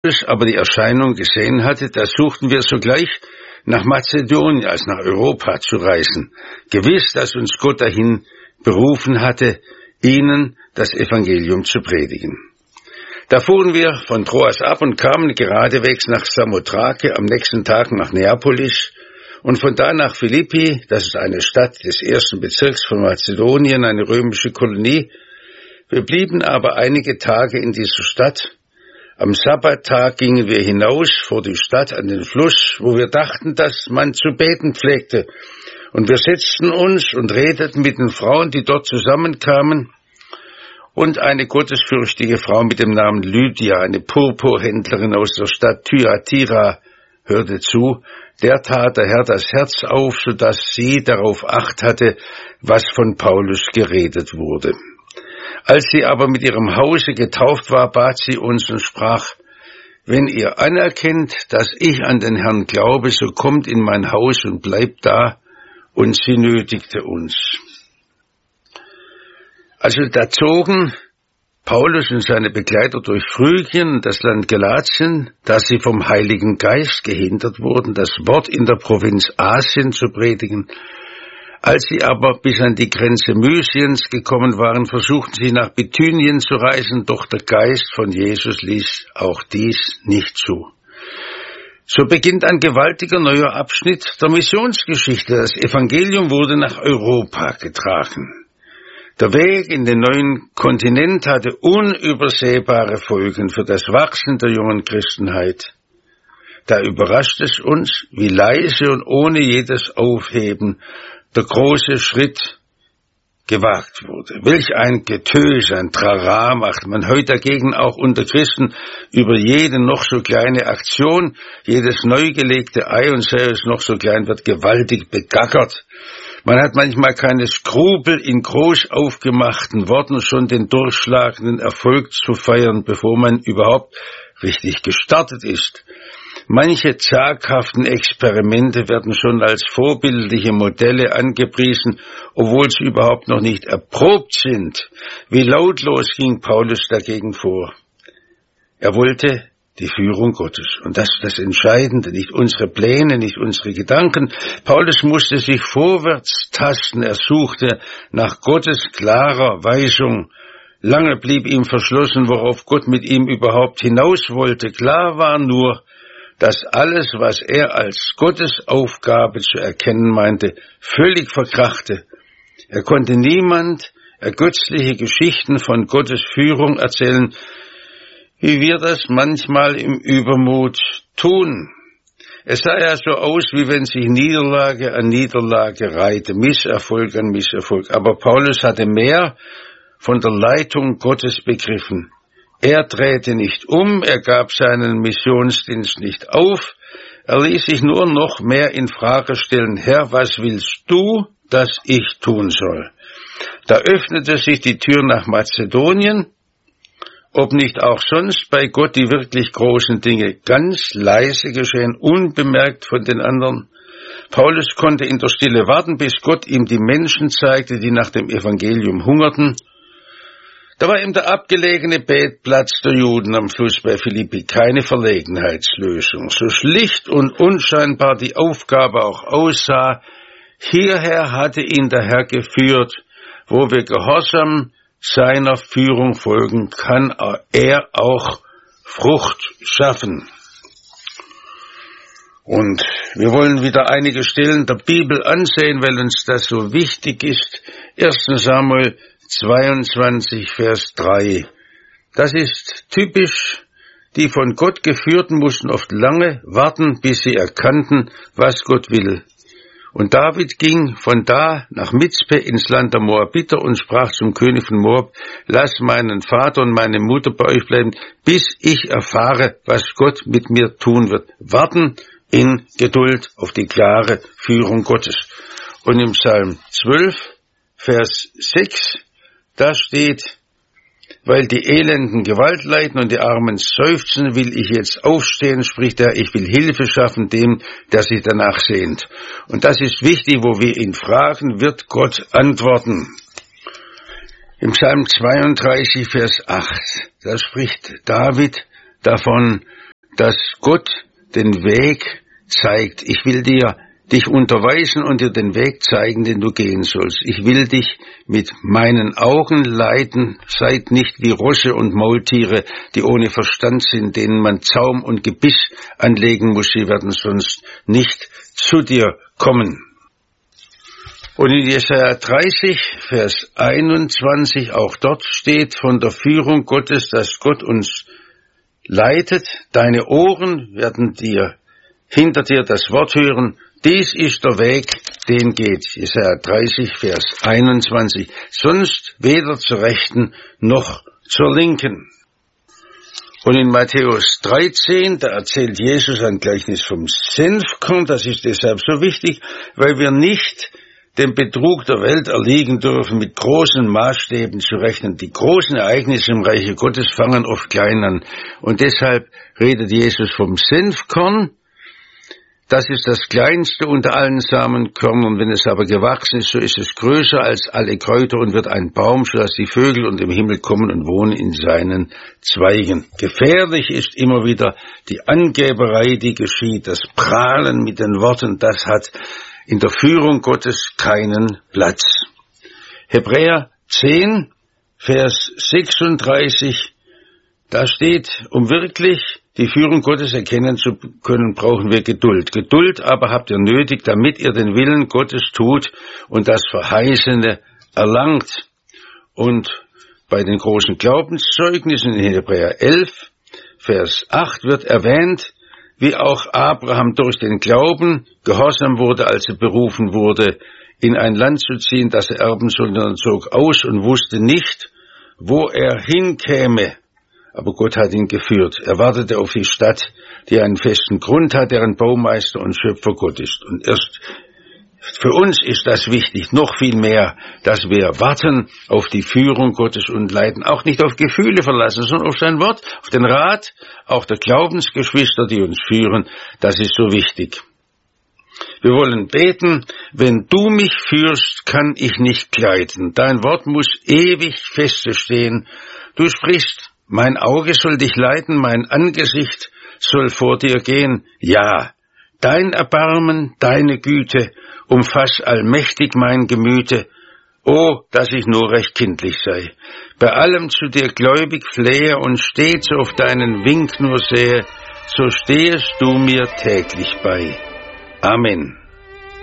aber die Erscheinung gesehen hatte, da suchten wir sogleich nach Mazedonien, also nach Europa zu reisen. Gewiss, dass uns Gott dahin berufen hatte, ihnen das Evangelium zu predigen. Da fuhren wir von Troas ab und kamen geradewegs nach Samothrake, am nächsten Tag nach Neapolis und von da nach Philippi, das ist eine Stadt des 1. Bezirks von Mazedonien, eine römische Kolonie. Wir blieben aber einige Tage in dieser Stadt. Am Sabbattag gingen wir hinaus vor die Stadt an den Fluss, wo wir dachten, dass man zu beten pflegte. Und wir setzten uns und redeten mit den Frauen, die dort zusammenkamen. Und eine gottesfürchtige Frau mit dem Namen Lydia, eine Purpurhändlerin aus der Stadt Thyatira, hörte zu. Der tat der Herr das Herz auf, sodass sie darauf Acht hatte, was von Paulus geredet wurde. Als sie aber mit ihrem Hause getauft war, bat sie uns und sprach: Wenn ihr anerkennt, dass ich an den Herrn glaube, so kommt in mein Haus und bleibt da. Und sie nötigte uns. Also da zogen Paulus und seine Begleiter durch Phrygien und das Land Galatien, da sie vom Heiligen Geist gehindert wurden, das Wort in der Provinz Asien zu predigen. Als sie aber bis an die Grenze Mysiens gekommen waren, versuchten sie nach Bithynien zu reisen, doch der Geist von Jesus ließ auch dies nicht zu. So beginnt ein gewaltiger neuer Abschnitt der Missionsgeschichte. Das Evangelium wurde nach Europa getragen. Der Weg in den neuen Kontinent hatte unübersehbare Folgen für das Wachsen der jungen Christenheit. Da überrascht es uns, wie leise und ohne jedes Aufheben der große Schritt gewagt wurde. Welch ein Getöse, ein Trara macht man heute dagegen auch unter Christen über jede noch so kleine Aktion, jedes neu gelegte Ei, und sei es noch so klein, wird gewaltig begackert. Man hat manchmal keine Skrupel, in groß aufgemachten Worten schon den durchschlagenden Erfolg zu feiern, bevor man überhaupt richtig gestartet ist. Manche zaghaften Experimente werden schon als vorbildliche Modelle angepriesen, obwohl sie überhaupt noch nicht erprobt sind. Wie lautlos ging Paulus dagegen vor. Er wollte die Führung Gottes. Und das ist das Entscheidende, nicht unsere Pläne, nicht unsere Gedanken. Paulus musste sich vorwärts tasten. Er suchte nach Gottes klarer Weisung. Lange blieb ihm verschlossen, worauf Gott mit ihm überhaupt hinaus wollte. Klar war nur, dass alles, was er als Gottes Aufgabe zu erkennen meinte, völlig verkrachte. Er konnte niemand ergötzliche Geschichten von Gottes Führung erzählen, wie wir das manchmal im Übermut tun. Es sah ja so aus, wie wenn sich Niederlage an Niederlage reihte, Misserfolg an Misserfolg. Aber Paulus hatte mehr von der Leitung Gottes begriffen. Er drehte nicht um, er gab seinen Missionsdienst nicht auf, er ließ sich nur noch mehr in Frage stellen: Herr, was willst du, dass ich tun soll? Da öffnete sich die Tür nach Mazedonien, ob nicht auch sonst bei Gott die wirklich großen Dinge ganz leise geschehen, unbemerkt von den anderen. Paulus konnte in der Stille warten, bis Gott ihm die Menschen zeigte, die nach dem Evangelium hungerten. Da war ihm der abgelegene Betplatz der Juden am Fluss bei Philippi keine Verlegenheitslösung. So schlicht und unscheinbar die Aufgabe auch aussah, hierher hatte ihn der Herr geführt. Wo wir gehorsam seiner Führung folgen, kann er auch Frucht schaffen. Und wir wollen wieder einige Stellen der Bibel ansehen, weil uns das so wichtig ist. 1. Samuel 22, Vers 3. Das ist typisch. Die von Gott Geführten mussten oft lange warten, bis sie erkannten, was Gott will. Und David ging von da nach Mizpe ins Land der Moabiter und sprach zum König von Moab: Lass meinen Vater und meine Mutter bei euch bleiben, bis ich erfahre, was Gott mit mir tun wird. Warten in Geduld auf die klare Führung Gottes. Und im Psalm 12, Vers 6, da steht: Weil die Elenden Gewalt leiden und die Armen seufzen, will ich jetzt aufstehen, spricht er, ich will Hilfe schaffen dem, der sich danach sehnt. Und das ist wichtig, wo wir ihn fragen, wird Gott antworten. Im Psalm 32, Vers 8, da spricht David davon: dass Gott den Weg zeigt. Ich will dich unterweisen und dir den Weg zeigen, den du gehen sollst. Ich will dich mit meinen Augen leiten. Seid nicht wie Rosse und Maultiere, die ohne Verstand sind, denen man Zaum und Gebiss anlegen muss. Sie werden sonst nicht zu dir kommen. Und in Jesaja 30, Vers 21, auch dort steht von der Führung Gottes, dass Gott uns leitet. Deine Ohren werden hinter dir das Wort hören. Dies ist der Weg, den geht. Jesaja 30, Vers 21. Sonst weder zur Rechten noch zur Linken. Und in Matthäus 13, da erzählt Jesus ein Gleichnis vom Senfkorn. Das ist deshalb so wichtig, weil wir nicht dem Betrug der Welt erliegen dürfen, mit großen Maßstäben zu rechnen. Die großen Ereignisse im Reiche Gottes fangen oft klein an. Und deshalb redet Jesus vom Senfkorn. Das ist das kleinste unter allen Samenkörnern. Wenn es aber gewachsen ist, so ist es größer als alle Kräuter und wird ein Baum, sodass die Vögel unter dem Himmel kommen und wohnen in seinen Zweigen. Gefährlich ist immer wieder die Angeberei, die geschieht, das Prahlen mit den Worten, das hat in der Führung Gottes keinen Platz. Hebräer 10, Vers 36, da steht, um wirklich die Führung Gottes erkennen zu können, brauchen wir Geduld. Geduld aber habt ihr nötig, damit ihr den Willen Gottes tut und das Verheißene erlangt. Und bei den großen Glaubenszeugnissen in Hebräer 11, Vers 8 wird erwähnt, wie auch Abraham durch den Glauben gehorsam wurde, als er berufen wurde, in ein Land zu ziehen, das er erben sollte, und zog aus und wusste nicht, wo er hinkäme. Aber Gott hat ihn geführt. Er wartete auf die Stadt, die einen festen Grund hat, deren Baumeister und Schöpfer Gott ist. Und erst für uns ist das wichtig, noch viel mehr, dass wir warten auf die Führung Gottes und Leiden, auch nicht auf Gefühle verlassen, sondern auf sein Wort, auf den Rat, auch der Glaubensgeschwister, die uns führen. Das ist so wichtig. Wir wollen beten, wenn du mich führst, kann ich nicht gleiten. Dein Wort muss ewig feste stehen. Du sprichst, mein Auge soll dich leiten, mein Angesicht soll vor dir gehen. Ja, dein Erbarmen, deine Güte, umfass allmächtig mein Gemüte. Oh, dass ich nur recht kindlich sei. Bei allem zu dir gläubig flehe und stets auf deinen Wink nur sehe, so stehest du mir täglich bei. Amen.